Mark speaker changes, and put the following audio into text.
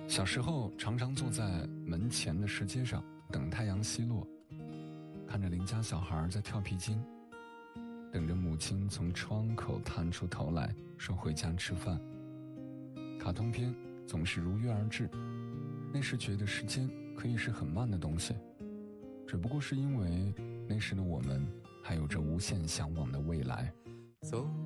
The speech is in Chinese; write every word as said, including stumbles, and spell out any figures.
Speaker 1: 小时候常常坐在门前的石阶上等太阳西落，看着邻家小孩在跳皮筋，等着母亲从窗口探出头来说回家吃饭。卡通片总是如约而至，那时觉得时间可以是很慢的东西，只不过是因为那时的我们还有着无限向往的未来。
Speaker 2: 走